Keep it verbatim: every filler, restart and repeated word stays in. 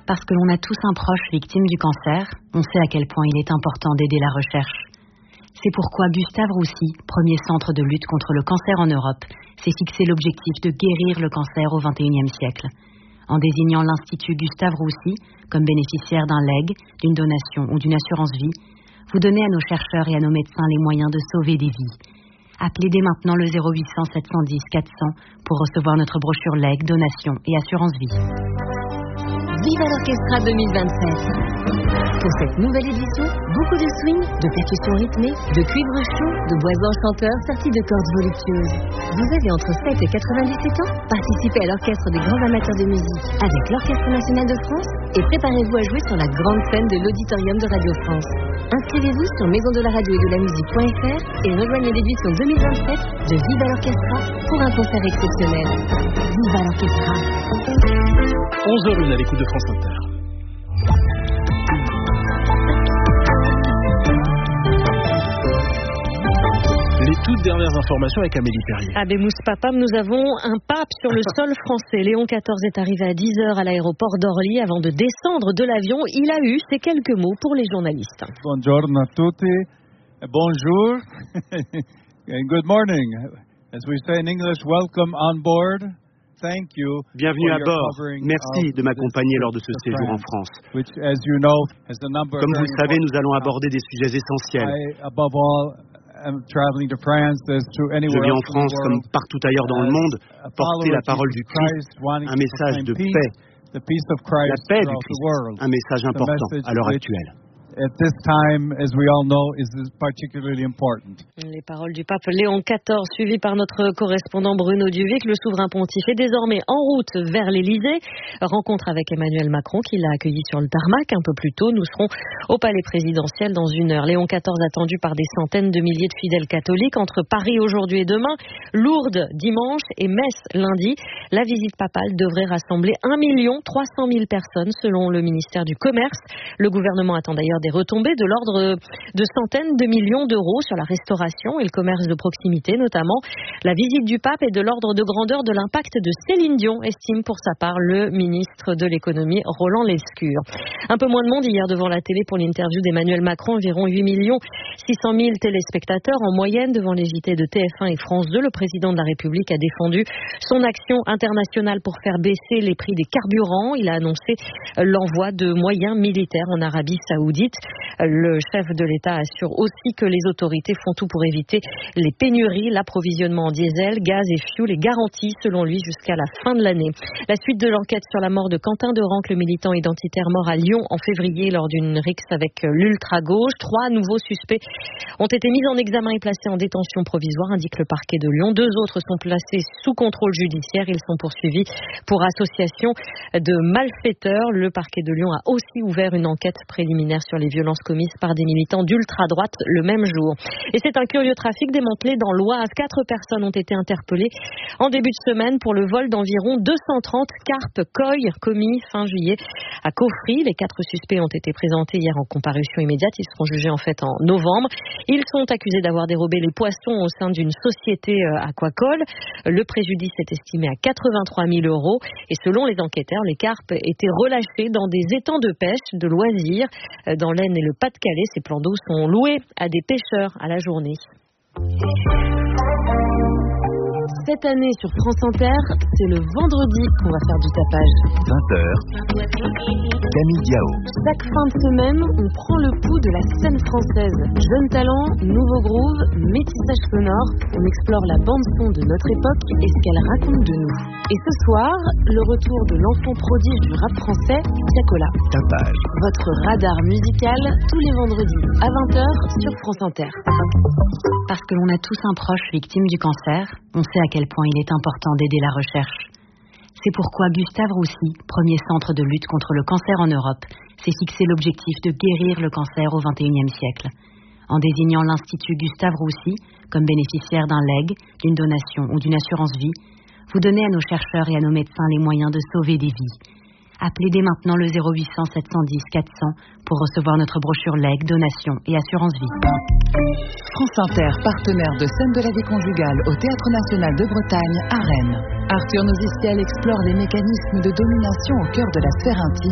Parce que l'on a tous un proche victime du cancer, on sait à quel point il est important d'aider la recherche. C'est pourquoi Gustave Roussy, premier centre de lutte contre le cancer en Europe, s'est fixé l'objectif de guérir le cancer au vingt et unième siècle. En désignant l'Institut Gustave Roussy comme bénéficiaire d'un legs, d'une donation ou d'une assurance vie, vous donnez à nos chercheurs et à nos médecins les moyens de sauver des vies. Appelez dès maintenant le zéro huit cents sept cent dix quatre cents pour recevoir notre brochure legs, donation et assurance vie. Viva l'Orchestra deux mille vingt-sept. Pour cette nouvelle édition, beaucoup de swing, de percussions rythmées, de cuivre chaud, de bois enchanteurs sortis de cordes voluptueuses. Vous avez entre sept et quatre-vingt-dix-sept ans? Participez à l'Orchestre des grands amateurs de musique avec l'Orchestre national de France et préparez-vous à jouer sur la grande scène de l'Auditorium de Radio France. Inscrivez-vous sur maison de la radio et de la musique point f r et rejoignez l'édition deux mille vingt-sept de Viva l'Orchestra pour un concert exceptionnel. Viva l'Orchestra. onze heures une à l'écoute de France Inter. Les toutes dernières informations avec Amélie Perrier. À Bémousse Papam, nous avons un pape sur le sol français. Léon quatorze est arrivé à dix heures à l'aéroport d'Orly avant de descendre de l'avion. Il a eu ces quelques mots pour les journalistes. Buongiorno a tutti. Bonjour. And good morning. As we say in English, welcome on board. Thank you. Bienvenue à bord. Merci de m'accompagner lors de ce séjour en France. Which, as you know, has a number Comme vous of le savez, nous allons aborder des sujets essentiels. I, above all, am traveling to France, as to anywhere Je vis en else in France the comme world, partout ailleurs dans le monde, a porter la follower of parole Jesus du Christ, Christ, wanting un to message de proclaim paix, peace, the peace of Christ la paix du throughout the Christ, world. un message The important message à l'heure which, actuelle. at this time, as we all know, is particularly important. Les paroles du pape Léon quatorze, suivies par notre correspondant Bruno Duvic. Le souverain pontife est désormais en route vers l'Élysée. Rencontre avec Emmanuel Macron, qui l'a accueilli sur le tarmac un peu plus tôt. Nous serons au palais présidentiel dans une heure. Léon quatorze attendu par des centaines de milliers de fidèles catholiques entre Paris aujourd'hui et demain, Lourdes dimanche et Metz lundi. La visite papale devrait rassembler un million trois cent mille personnes selon le ministère du Commerce. Le gouvernement attend d'ailleurs des retombées de l'ordre de centaines de millions d'euros sur la restauration et le commerce de proximité notamment. La visite du pape est de l'ordre de grandeur de l'impact de Céline Dion, estime pour sa part le ministre de l'économie Roland Lescure. Un peu moins de monde hier devant la télé pour l'interview d'Emmanuel Macron, environ huit millions six cent mille téléspectateurs en moyenne devant les J T de T F un et France deux. Le président de la République a défendu son action internationale pour faire baisser les prix des carburants. Il a annoncé l'envoi de moyens militaires en Arabie Saoudite. Le chef de l'État assure aussi que les autorités font tout pour éviter les pénuries, l'approvisionnement en diesel, gaz et fioul est garanti selon lui jusqu'à la fin de l'année. La suite de l'enquête sur la mort de Quentin Derenc, le militant identitaire mort à Lyon en février lors d'une rixe avec l'ultra-gauche. Trois nouveaux suspects ont été mis en examen et placés en détention provisoire, indique le parquet de Lyon. Deux autres sont placés sous contrôle judiciaire. Ils sont poursuivis pour association de malfaiteurs. Le parquet de Lyon a aussi ouvert une enquête préliminaire sur les violences commises par des militants d'ultra-droite le même jour. Et c'est un curieux trafic démantelé dans l'Oise. Quatre personnes ont été interpellées en début de semaine pour le vol d'environ deux cent trente carpes koi commis fin juillet à Caufry. Les quatre suspects ont été présentés hier en comparution immédiate. Ils seront jugés en fait en novembre. Ils sont accusés d'avoir dérobé les poissons au sein d'une société aquacole. Le préjudice est estimé à quatre-vingt-trois mille euros. Et selon les enquêteurs, les carpes étaient relâchées dans des étangs de pêche de loisirs dans l'Aisne et le Pas-de-Calais. Ces plans d'eau sont loués à des pêcheurs à la journée. Cette année sur France Inter, c'est le vendredi qu'on va faire du tapage. vingt heures, Camille Diao. Chaque fin de semaine, on prend le pouls de la scène française. Jeunes talents, nouveaux grooves, métissage sonore. On explore la bande-son de notre époque et ce qu'elle raconte de nous. Et ce soir, le retour de l'enfant prodige du rap français, Tiakola. Tapage. Votre radar musical, tous les vendredis à vingt heures sur France Inter. Parce que l'on a tous un proche victime du cancer, on sait à quel point il est important d'aider la recherche. C'est pourquoi Gustave Roussy, premier centre de lutte contre le cancer en Europe, s'est fixé l'objectif de guérir le cancer au vingt et unième siècle. En désignant l'Institut Gustave Roussy comme bénéficiaire d'un legs, d'une donation ou d'une assurance vie, vous donnez à nos chercheurs et à nos médecins les moyens de sauver des vies. Appelez dès maintenant le zéro huit cents sept cent dix quatre cents pour recevoir notre brochure legs, donation et assurance vie. France Inter, partenaire de Scène de la vie conjugale au Théâtre National de Bretagne à Rennes. Arthur Noziciel explore les mécanismes de domination au cœur de la sphère intime.